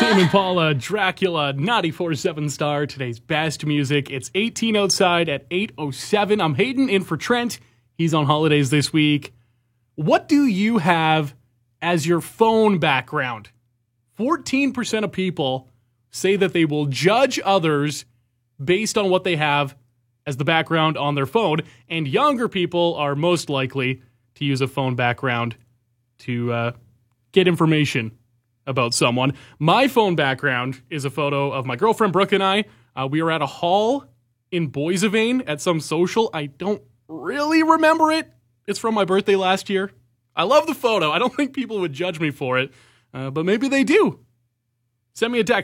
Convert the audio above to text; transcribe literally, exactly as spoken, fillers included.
Tame Impala, Dracula, ninety-four seven Star, today's best music. It's eighteen outside at eight oh seven. I'm Hayden in for Trent. He's on holidays this week. What do you have as your phone background? fourteen percent of people say that they will judge others based on what they have as the background on their phone, and younger people are most likely to use a phone background to uh, get information about someone. My phone background is a photo of my girlfriend Brooke and I. Uh, we were at a hall in Boissevain at some social. I don't really remember it. It's from my birthday last year. I love the photo. I don't think people would judge me for it, uh, but maybe they do. Send me a text.